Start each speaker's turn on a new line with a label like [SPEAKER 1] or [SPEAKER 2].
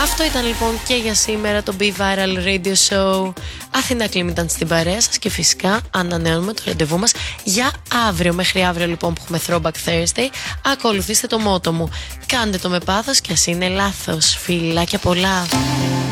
[SPEAKER 1] Αυτό ήταν λοιπόν και για σήμερα το Be Viral Radio Show. Αθηνά Κλίμ ήταν στην παρέα σας και φυσικά ανανεώνουμε το ραντεβού μας για αύριο. Μέχρι αύριο λοιπόν που έχουμε Throwback Thursday. Ακολουθήστε το μότο μου. Κάντε το με πάθος και ας είναι λάθος. Φιλάκια πολλά.